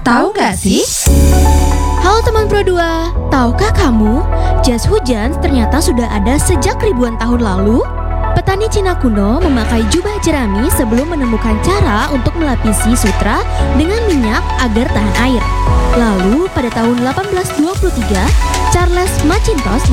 Tahu nggak sih? Halo teman Pro 2, tahukah kamu, jas hujan ternyata sudah ada sejak ribuan tahun lalu? Petani Cina kuno memakai jubah jerami sebelum menemukan cara untuk melapisi sutra dengan minyak agar tahan air. Lalu pada tahun 1823, Charles Mackintosh